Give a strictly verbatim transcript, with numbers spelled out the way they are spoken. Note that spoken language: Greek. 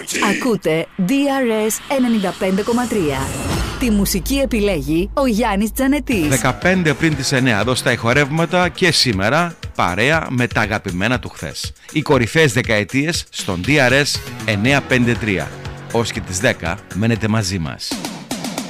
Ακούτε ντι αρ ες ενενήντα πέντε κόμμα τρία. Τη μουσική επιλέγει ο Γιάννης Τζανετής. δεκαπέντε πριν τις εννιά, εδώ στα ηχορεύματα και σήμερα παρέα με τα αγαπημένα του χθες. Οι κορυφαίες δεκαετίες στον ντι αρ ες εννιακόσια πενήντα τρία. Ως και τις δέκα μένετε μαζί μας.